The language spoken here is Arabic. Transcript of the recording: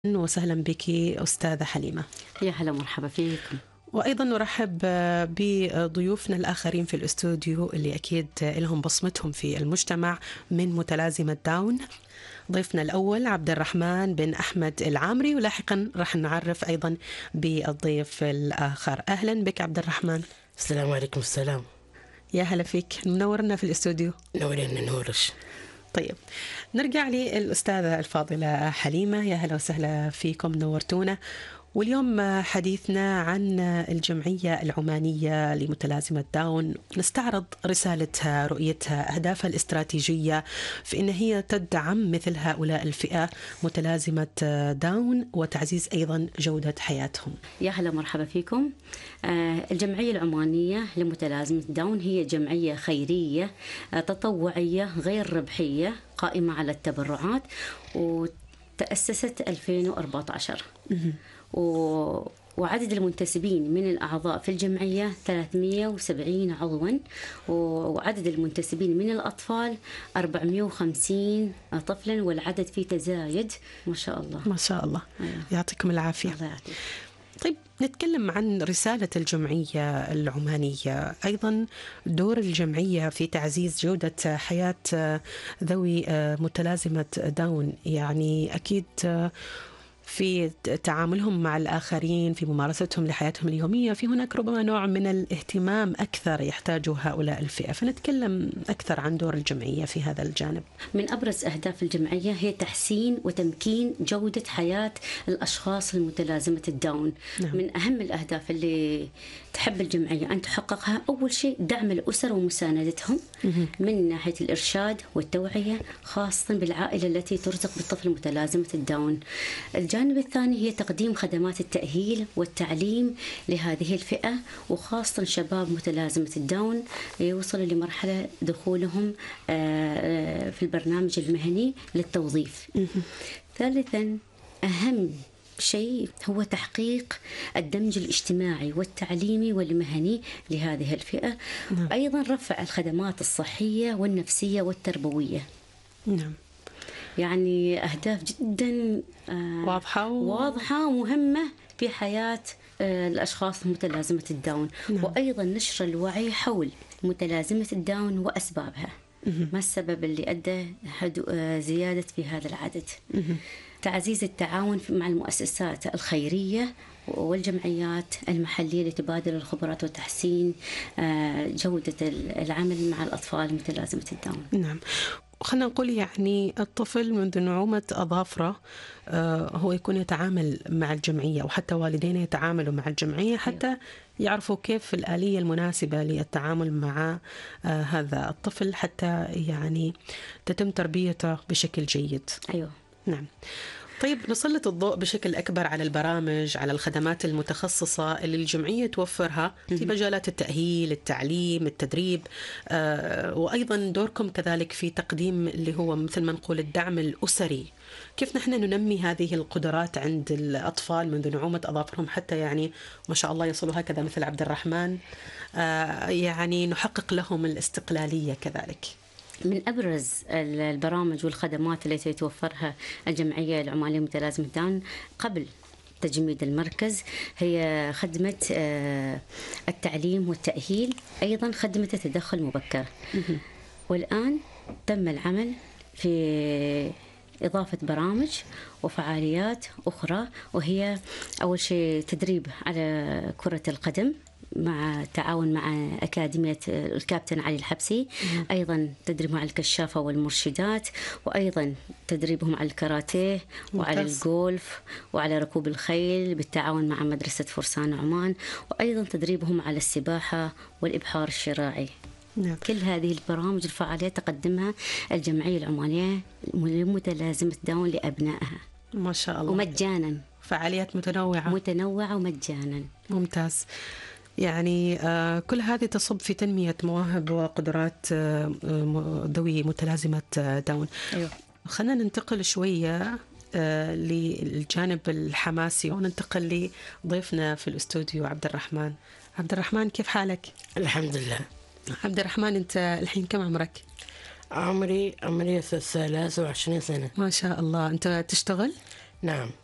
وسهلا بك أستاذة حليمة. يا هلا مرحبا فيكم. وأيضا نرحب بضيوفنا الآخرين في الاستوديو اللي أكيد لهم بصمتهم في المجتمع من متلازمة داون. ضيفنا الأول عبد الرحمن بن أحمد العامري، ولاحقا راح نعرف أيضا بالضيف الآخر. أهلا بك عبد الرحمن. السلام عليكم. السلام. يا هلا فيك، منورنا في الاستوديو. نورنا نورش. طيب نرجع للأستاذة الفاضلة حليمة، يا هلا وسهلا فيكم، نورتونا. واليوم حديثنا عن الجمعية العمانية لمتلازمة داون، نستعرض رسالتها، رؤيتها، أهدافها الاستراتيجية في أن هي تدعم مثل هؤلاء الفئة متلازمة داون وتعزيز أيضا جودة حياتهم. يا هلا مرحبا فيكم. الجمعية العمانية لمتلازمة داون هي جمعية خيرية تطوعية غير ربحية قائمة على التبرعات، وتأسست 2014. وعدد المنتسبين من الأعضاء في الجمعية 370 عضوا، وعدد المنتسبين من الأطفال 450 طفلا، والعدد فيه تزايد ما شاء الله. ما شاء الله. يعطيكم العافية. الله يعطيك. طيب نتكلم عن رسالة الجمعية العمانية، أيضا دور الجمعية في تعزيز جودة حياة ذوي متلازمة داون. يعني أكيد في تعاملهم مع الآخرين، في ممارستهم لحياتهم اليومية، في هناك ربما نوع من الاهتمام أكثر يحتاجه هؤلاء الفئة، فنتكلم أكثر عن دور الجمعية في هذا الجانب. من أبرز أهداف الجمعية هي تحسين وتمكين جودة حياة الأشخاص المتلازمة الداون. نعم. من أهم الأهداف اللي تحب الجمعية أن تحققها أول شيء دعم الأسر ومساندتهم من ناحية الإرشاد والتوعية، خاصة بالعائلة التي ترزق بالطفل متلازمة الداون. الجانب الثاني هي تقديم خدمات التأهيل والتعليم لهذه الفئة، وخاصة شباب متلازمة الداون يوصلوا لمرحلة دخولهم في البرنامج المهني للتوظيف. ثالثا أهم شيء هو تحقيق الدمج الاجتماعي والتعليمي والمهني لهذه الفئة. نعم. أيضا رفع الخدمات الصحية والنفسية والتربوية. نعم. يعني أهداف جدا واضحة ومهمة في حياة الأشخاص متلازمة الداون. نعم. وأيضا نشر الوعي حول متلازمة الداون وأسبابها. ما السبب اللي أدى زيادة في هذا العدد. تعزيز التعاون مع المؤسسات الخيرية والجمعيات المحلية لتبادل الخبرات وتحسين جودة العمل مع الأطفال متلازمة الداون. نعم. خلينا نقول يعني الطفل منذ نعومة أظافره هو يكون يتعامل مع الجمعية، وحتى والدين يتعاملوا مع الجمعية حتى يعرفوا كيف الآلية المناسبة للتعامل مع هذا الطفل، حتى يعني تتم تربيته بشكل جيد. أيوة. نعم. طيب نسلط الضوء بشكل أكبر على البرامج، على الخدمات المتخصصة اللي الجمعية توفرها في مجالات التأهيل، التعليم، التدريب، وأيضا دوركم كذلك في تقديم اللي هو مثل ما نقول الدعم الأسري. كيف نحن ننمي هذه القدرات عند الأطفال منذ نعومة أظافرهم حتى يعني ما شاء الله يصلوا هكذا مثل عبد الرحمن، يعني نحقق لهم الاستقلالية كذلك. من أبرز البرامج والخدمات التي توفرها الجمعية العمانية لمتلازمة داون قبل تجميد المركز هي خدمة التعليم والتأهيل، أيضا خدمة التدخل المبكر. والآن تم العمل في إضافة برامج وفعاليات أخرى، وهي أول شيء تدريب على كرة القدم مع تعاون مع أكاديمية الكابتن علي الحبسي، أيضا تدريب مع الكشافة والمرشدات، وأيضا تدريبهم على الكاراتيه وعلى الجولف وعلى ركوب الخيل بالتعاون مع مدرسة فرسان عمان، وأيضا تدريبهم على السباحة والإبحار الشراعي. نعم. كل هذه البرامج الفعاليات تقدمها الجمعية العمانية لمتلازمة داون لأبنائها. ما شاء الله. ومجانا. فعاليات متنوعة ومجانا. ممتاز. يعني كل هذه تصب في تنمية مواهب وقدرات ذوي متلازمة داون. أيوة. خلينا ننتقل شوية للجانب الحماسي وننتقل لضيفنا في الاستوديو عبد الرحمن. عبد الرحمن كيف حالك؟ الحمد لله. عبد الرحمن أنت الحين كم عمرك؟ عمري 23 سنة. ما شاء الله. أنت تشتغل؟ نعم.